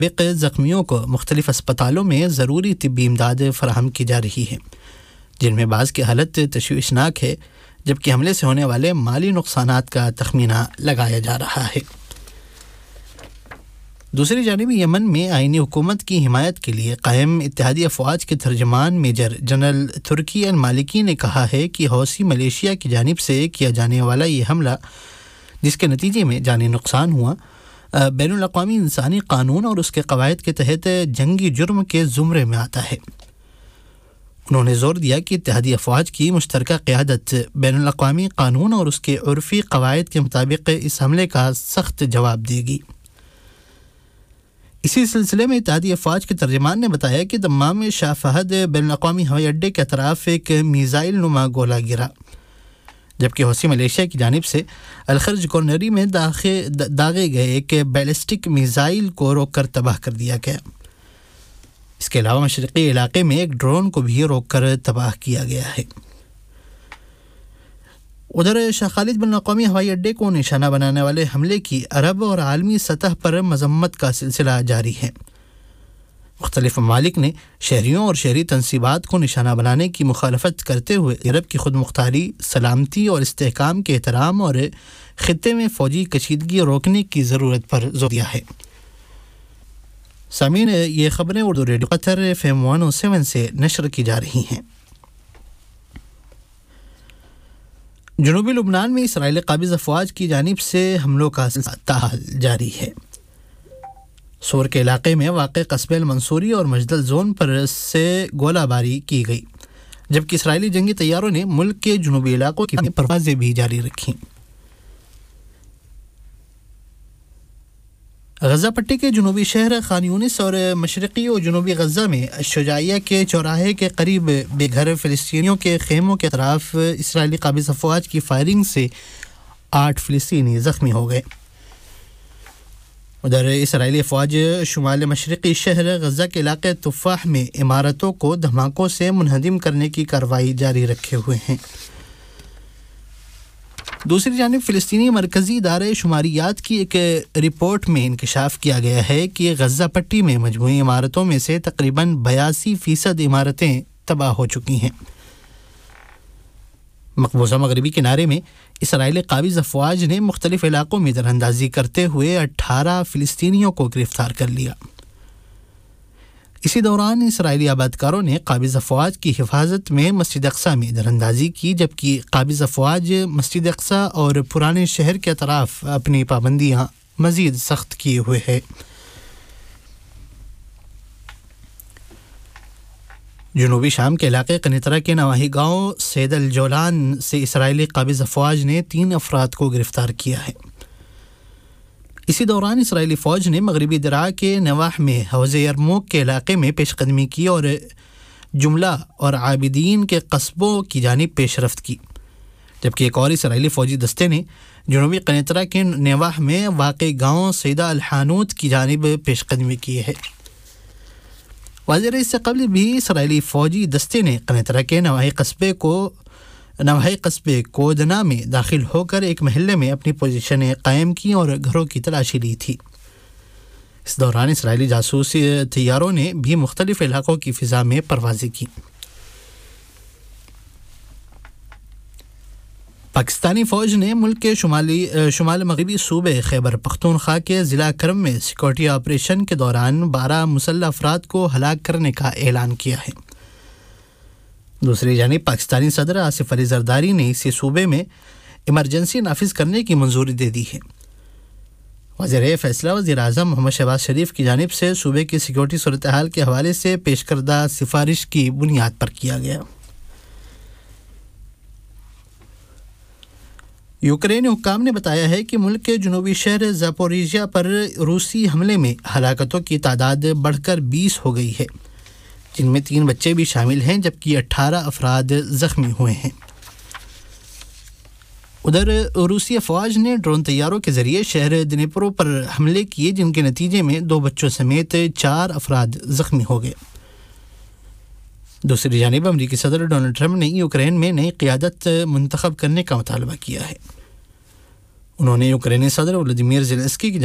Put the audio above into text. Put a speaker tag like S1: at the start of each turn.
S1: زخمیوں کو مختلف اسپتالوں میں ضروری طبی امداد فراہم کی جا رہی ہے، جن میں بعض کی حالت تشویشناک ہے، جبکہ حملے سے ہونے والے مالی نقصانات کا تخمینہ لگایا جا رہا ہے۔ دوسری جانب یمن میں آئینی حکومت کی حمایت کے لیے قائم اتحادی افواج کے ترجمان میجر جنرل ترکی المالکی نے کہا ہے کہ حوثی ملیشیا کی جانب سے کیا جانے والا یہ حملہ، جس کے نتیجے میں جانی نقصان ہوا، بین الاقوامی انسانی قانون اور اس کے قواعد کے تحت جنگی جرم کے زمرے میں آتا ہے۔ انہوں نے زور دیا کہ اتحادی افواج کی مشترکہ قیادت بین الاقوامی قانون اور اس کے عرفی قواعد کے مطابق اس حملے کا سخت جواب دے گی۔ اسی سلسلے میں اتحادی افواج کے ترجمان نے بتایا کہ دمام شاہ فہد بین الاقوامی ہوائی اڈے کے اطراف ایک میزائل نما گولہ گرا، جبکہ حوثی ملیشیا کی جانب سے الخرج کورنری میں داغے گئے ایک بیلسٹک میزائل کو روک کر تباہ کر دیا گیا۔ اس کے علاوہ مشرقی علاقے میں ایک ڈرون کو بھی روک کر تباہ کیا گیا ہے۔ ادھر شاہ خالد بن الاقوامی ہوائی اڈے کو نشانہ بنانے والے حملے کی عرب اور عالمی سطح پر مذمت کا سلسلہ جاری ہے۔ مختلف ممالک نے شہریوں اور شہری تنصیبات کو نشانہ بنانے کی مخالفت کرتے ہوئے عرب کی خود مختاری، سلامتی اور استحکام کے احترام اور خطے میں فوجی کشیدگی روکنے کی ضرورت پر زور دیا ہے۔ سامعین، یہ خبریں اردو ریڈیو قطر FM 107 سے نشر کی جا رہی ہیں۔ جنوبی لبنان میں اسرائیلی قابض افواج کی جانب سے حملوں کا سلسلہ تاحال جاری ہے۔ سور کے علاقے میں واقع قصبے المنصوری اور مجدل زون پر سے گولہ باری کی گئی، جبکہ اسرائیلی جنگی طیاروں نے ملک کے جنوبی علاقوں کی پروازیں بھی جاری رکھیں۔ غزہ پٹی کے جنوبی شہر خان یونس اور مشرقی و جنوبی غزہ میں الشجاعیہ کے چوراہے کے قریب بے گھر فلسطینیوں کے خیموں کے اطراف اسرائیلی قابض افواج کی فائرنگ سے 8 فلسطینی زخمی ہو گئے۔ ادھر اسرائیلی افواج شمال مشرقی شہر غزہ کے علاقے تفاح میں عمارتوں کو دھماکوں سے منہدم کرنے کی کارروائی جاری رکھے ہوئے ہیں۔ دوسری جانب فلسطینی مرکزی ادارے شماریات کی ایک رپورٹ میں انکشاف کیا گیا ہے کہ غزہ پٹی میں مجموعی عمارتوں میں سے تقریباً 82% عمارتیں تباہ ہو چکی ہیں۔ مقبوضہ مغربی کنارے میں اسرائیلی قابض افواج نے مختلف علاقوں میں دراندازی کرتے ہوئے 18 فلسطینیوں کو گرفتار کر لیا۔ اسی دوران اسرائیلی آبادکاروں نے قابض افواج کی حفاظت میں مسجد اقصیٰ میں دراندازی کی، جبکہ قابض افواج مسجد اقصیٰ اور پرانے شہر کے اطراف اپنی پابندیاں مزید سخت کیے ہوئے ہیں۔ جنوبی شام کے علاقے قنیطرہ کے نواحی گاؤں سید الجولان سے اسرائیلی قابض افواج نے 3 افراد کو گرفتار کیا ہے۔ اسی دوران اسرائیلی فوج نے مغربی درعا کے نواح میں حوض یرموک کے علاقے میں پیش قدمی کی اور جملہ اور عابدین کے قصبوں کی جانب پیش رفت کی، جبکہ ایک اور اسرائیلی فوجی دستے نے جنوبی قنیطرہ کے نواح میں واقع گاؤں سیدہ الحانوت کی جانب پیش قدمی کی ہے۔ واضح اس سے قبل بھی اسرائیلی فوجی دستے نے قنیطرہ کے نواحی قصبے کودنا میں داخل ہو کر ایک محلے میں اپنی پوزیشنیں قائم کی اور گھروں کی تلاشی لی تھی۔ اس دوران اسرائیلی جاسوسی طیاروں نے بھی مختلف علاقوں کی فضا میں پروازیں کی۔ پاکستانی فوج نے ملک کے شمال مغربی صوبے خیبر پختونخوا کے ضلع کرم میں سیکورٹی آپریشن کے دوران 12 مسلح افراد کو ہلاک کرنے کا اعلان کیا ہے۔ دوسری جانب پاکستانی صدر آصف علی زرداری نے اسی صوبے میں ایمرجنسی نافذ کرنے کی منظوری دے دی ہے۔ وزیر فیصلہ وزیر اعظم محمد شہباز شریف کی جانب سے صوبے کی سیکورٹی صورتحال کے حوالے سے پیش کردہ سفارش کی بنیاد پر کیا گیا۔ یوکرین حکام نے بتایا ہے کہ ملک کے جنوبی شہر زاپوریژیا پر روسی حملے میں ہلاکتوں کی تعداد بڑھ کر 20 ہو گئی ہے، جن میں 3 بچے بھی شامل ہیں، جبکہ 18 افراد زخمی ہوئے ہیں۔ ادھر روسی افواج نے ڈرون طیاروں کے ذریعے شہر دنیپرو پر حملے کیے، جن کے نتیجے میں 2 بچوں سمیت 4 افراد زخمی ہو گئے۔ دوسری جانب امریکی صدر ڈونلڈ ٹرمپ نے یوکرین میں نئی قیادت منتخب کرنے کا مطالبہ کیا ہے۔ انہوں نے یوکرینی صدر ولادیمیر زیلنسکی کی